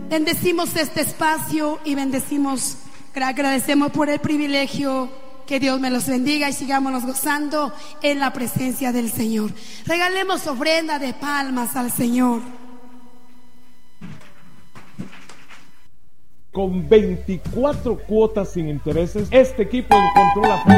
Bendecimos este espacio y agradecemos por el privilegio. Que Dios me los bendiga y sigámonos gozando en la presencia del Señor. Regalemos ofrenda de palmas al Señor. Con 24 cuotas sin intereses, este equipo encontró la forma